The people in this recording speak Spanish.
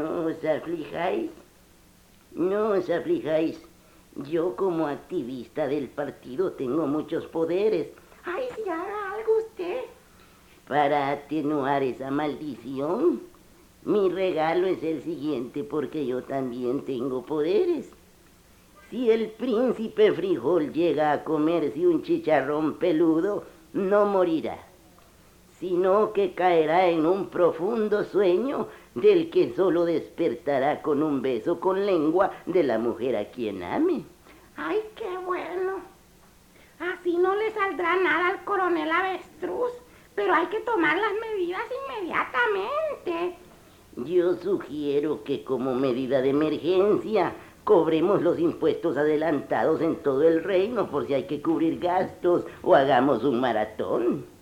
No os aflijáis, no os aflijáis. Yo como activista del partido tengo muchos poderes. Ay, si haga algo usted. Para atenuar esa maldición, mi regalo es el siguiente porque yo también tengo poderes. Si el príncipe Frijol llega a comerse un chicharrón peludo, no morirá, sino que caerá en un profundo sueño del que solo despertará con un beso con lengua de la mujer a quien ame. Ay, qué bueno. Así no le saldrá nada al coronel Avestruz, pero hay que tomar las medidas inmediatamente. Yo sugiero que como medida de emergencia cobremos los impuestos adelantados en todo el reino por si hay que cubrir gastos o hagamos un maratón.